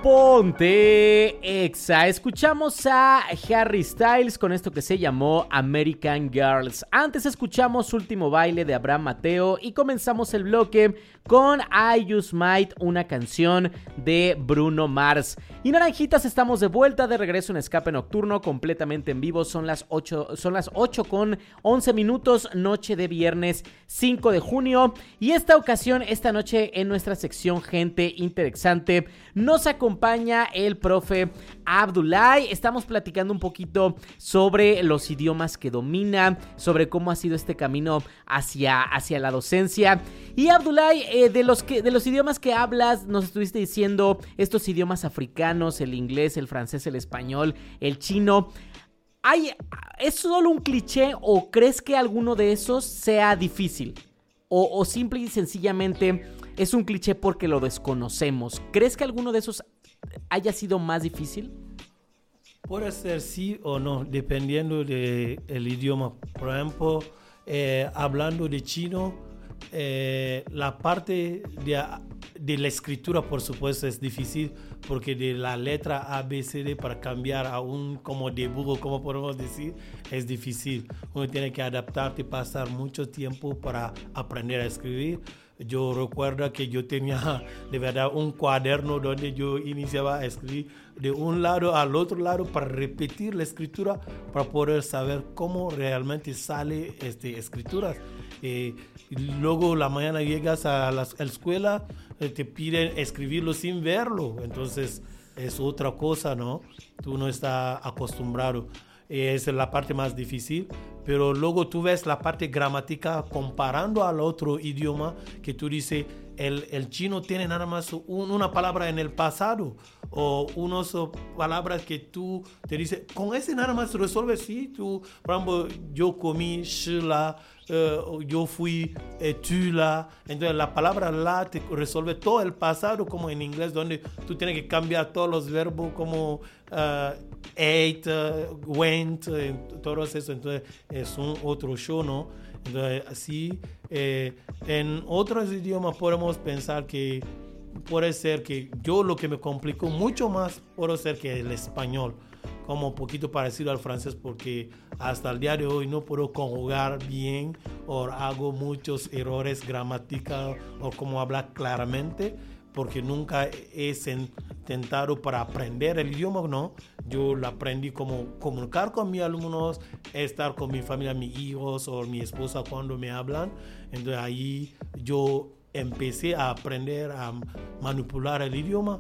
Ponte Exa. Escuchamos a Harry Styles con esto que se llamó American Girls. Antes escuchamos Último Baile de Abraham Mateo y comenzamos el bloque con I Just Might, una canción de Bruno Mars. Y Naranjitas, estamos de vuelta, de regreso en Escape Nocturno, completamente en vivo. Son las 8 con 11 minutos, noche de viernes 5 de junio. Y esta noche en nuestra sección Gente Interesante nos acompaña el profe Abdoulaye. Estamos platicando un poquito sobre los idiomas que domina, sobre cómo ha sido este camino hacia la docencia. Y Abdoulaye, de los idiomas que hablas, nos estuviste diciendo estos idiomas africanos, el inglés, el francés, el español, el chino. ¿Es solo un cliché o crees que alguno de esos sea difícil? O simple y sencillamente es un cliché porque lo desconocemos. ¿Crees que alguno de esos haya sido más difícil? Puede ser sí o no, dependiendo del idioma. Por ejemplo, hablando de chino, la parte de la escritura, por supuesto, es difícil porque de la letra A, B, C, D para cambiar a un como dibujo, como podemos decir, es difícil. Uno tiene que adaptarte, pasar mucho tiempo para aprender a escribir. Yo recuerdo que yo tenía de verdad un cuaderno donde yo iniciaba a escribir de un lado al otro lado para repetir la escritura, para poder saber cómo realmente sale escrituras. Y luego la mañana llegas a la escuela, te piden escribirlo sin verlo, entonces es otra cosa, ¿no? Tú no estás acostumbrado. Es la parte más difícil, pero luego tú ves la parte gramática comparando al otro idioma que tú dices, el chino tiene nada más una palabra en el pasado o unas palabras que tú te dices, con ese nada más resuelve, sí, tú, por ejemplo, yo comí, shila, yo fui, tú la, entonces la palabra la te resuelve todo el pasado, como en inglés donde tú tienes que cambiar todos los verbos como ate, went, todo eso, entonces es un otro show, ¿no? Entonces así, en otros idiomas podemos pensar que puede ser que yo lo que me complicó mucho más puede ser que el español, como un poquito parecido al francés, porque hasta el día de hoy no puedo conjugar bien o hago muchos errores gramaticales o como hablar claramente, porque nunca he intentado para aprender el idioma, ¿no? Yo lo aprendí como comunicar con mis alumnos, estar con mi familia, mis hijos o mi esposa cuando me hablan. Entonces ahí yo empecé a aprender a manipular el idioma.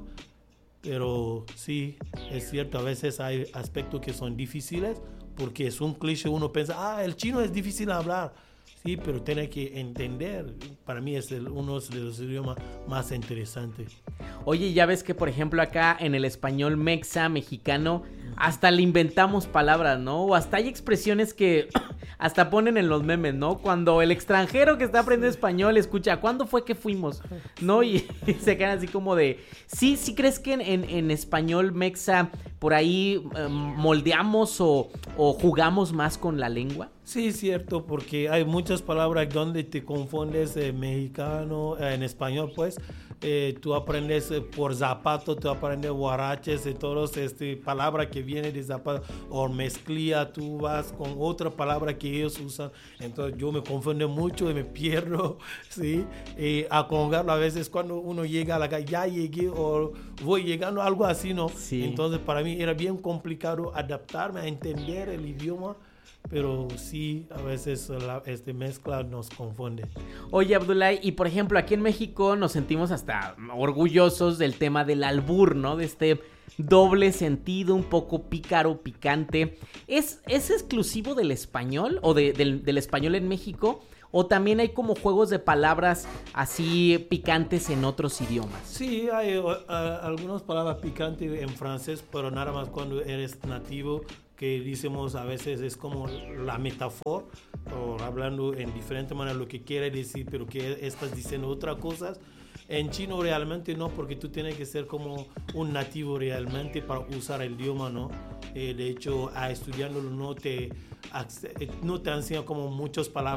Pero sí, es cierto, a veces hay aspectos que son difíciles porque es un cliché, uno piensa, el chino es difícil de hablar. Sí, pero tiene que entender. Para mí es uno de los idiomas más interesantes. Oye, ya ves que, por ejemplo, acá en el español mexa, mexicano, hasta le inventamos palabras, ¿no? O hasta hay expresiones que hasta ponen en los memes, ¿no? Cuando el extranjero que está aprendiendo español escucha, ¿cuándo fue que fuimos? ¿No? Y se quedan así como de... ¿Sí crees que en español mexa por ahí moldeamos o jugamos más con la lengua? Sí, es cierto, porque hay muchas palabras donde te confundes mexicano, en español, pues. Tú aprendes por zapato, tú aprendes guaraches y todas palabras que vienen de zapato, o mezclilla, tú vas con otra palabra que ellos usan, entonces yo me confundo mucho y me pierdo, ¿sí? A conjugarlo a veces cuando uno llega a la calle, ya llegué o voy llegando, algo así, ¿no? Sí. Entonces para mí era bien complicado adaptarme a entender el idioma. Pero sí, a veces mezcla nos confunde. Oye, Abdoulaye, y por ejemplo, aquí en México nos sentimos hasta orgullosos del tema del albur, ¿no? De este doble sentido, un poco pícaro, picante. ¿Es exclusivo del español o del español en México? ¿O también hay como juegos de palabras así picantes en otros idiomas? Sí, hay algunas palabras picantes en francés, pero nada más cuando eres nativo, que decimos a veces es como la metáfora, o hablando en diferente manera lo que quiere decir, pero que estás diciendo otras cosas. En chino realmente no, porque tú tienes que ser como un nativo realmente para usar el idioma, ¿no? De hecho, estudiándolo no te enseñan como muchas palabras